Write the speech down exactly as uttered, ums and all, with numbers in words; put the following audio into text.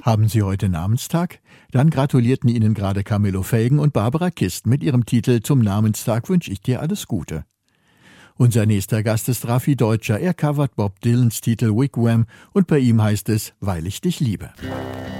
Haben Sie heute Namenstag? Dann gratulierten Ihnen gerade Camillo Felgen und Barbara Kist mit ihrem Titel Zum Namenstag wünsch ich dir alles Gute. Unser nächster Gast ist Raffi Deutscher. Er covert Bob Dylans Titel Wigwam und bei ihm heißt es Weil ich dich liebe.